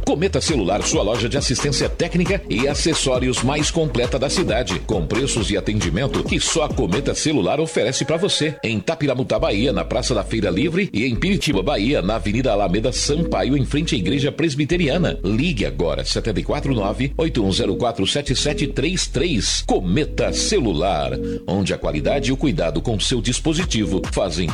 Cometa Celular, sua loja de assistência técnica e acessórios mais completa da cidade, com preços e atendimento que só a Cometa Celular oferece para você. Em Tapiramutá, Bahia, na Praça da Feira Livre, e em Piritiba, Bahia, na Avenida Alameda Sampaio, em frente à Igreja Presbiteriana. Ligue agora, 749-8104-7733. Cometa Celular, onde a qualidade e o cuidado com seu dispositivo fazem